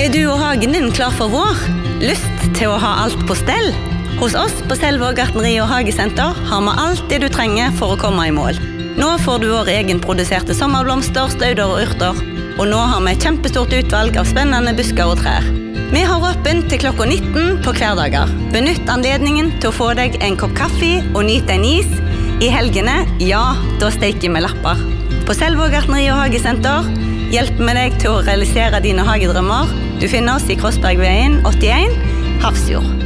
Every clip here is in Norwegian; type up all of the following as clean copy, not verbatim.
Du og hagen din klar for vår? Lyst til å ha alt på stell? Hos oss på Selvåg gartneri og hagesenter har vi alt det du trenger for å komme i mål. Nå får du vår egenproduserte sommerblomster, stauder og urter. Og nå har vi et kjempestort utvalg av spennende busker og trær. Vi har åpent til klokka 19 på hverdager. Benytt anledningen til å få deg en kopp kaffe og nyte en is. I helgene, ja, da steker vi lapper. På Selvåg gartneri og hagesenter hjelper vi deg til å realisere dine hagedrømmer. Du finner oss i Krossbergveien 81, Hafrsfjord.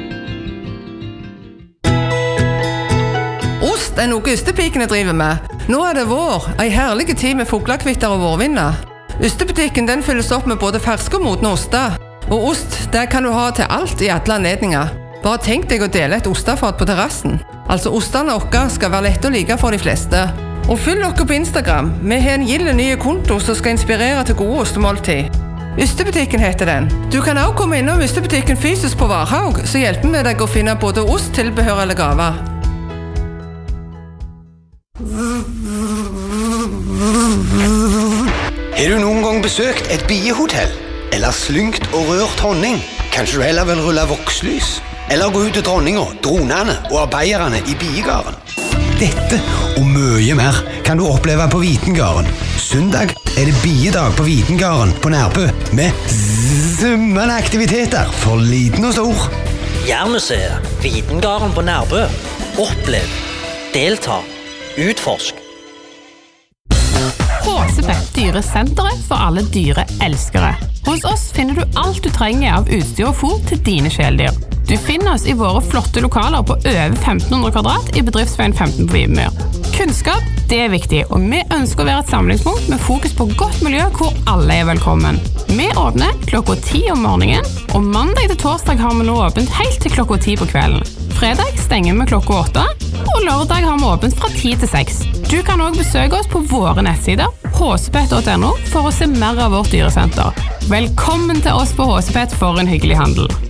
Ost noe ystepikene driver med. Nå det vår, en herlig tid med fuglekvitter og vårvinner. Ystebutikken den fylles opp med både ferske og modne oster. Og ost, det kan du ha til alt i alle anledninger. Bare tenk deg å dele et ostefat på terrassen. Altså ostene våre skal være lett å like for de fleste. Og følg dere på Instagram. Vi har en gilde nye konto som skal inspirere til gode ostemåltid. Ystebutikken heter den. Du kan også komme innom Ystebutikken fysisk på Varhaug, så hjelper vi deg å finne både ost, tilbehør eller gaver. Har du noen gang besøkt et biehotell? Eller slyngt og rørt honning? Kanskje du heller vil rulle vokslys? Eller gå ut til dronninga, dronene og arbeiderne i biegarden? Dette og mye mer kan du oppleve på Vitengarden. Søndag det biedag på Vitengarden på Nærbø med summende aktiviteter for liten og stor. Jærmuseet, Vitengarden på Nærbø. Opplev, delta, utforsk. Håsepett dyresenteret for alle dyreelskere. Hos oss finner du alt du trenger av utstyr og fôr til dine kjæledyr. Du finner oss i våre flotte lokaler på over 1500 kvadrat i bedriftsveien 15 på Vibermyr. Kunnskap, det viktig, og vi ønsker å være et samlingspunkt med fokus på godt miljø hvor alle velkommen. Vi åpner klokka 10 om morgenen, og mandag til torsdag har vi nå åpent helt til klokka 10 på kvelden. Fredag stenger vi klokka 8, og lørdag har vi åpent fra 10 til 6. Du kan også besøke oss på våre nettsider, håsepett.no, for å se mer av vårt dyresenter. Velkommen til oss på Håsepett for en hyggelig handel.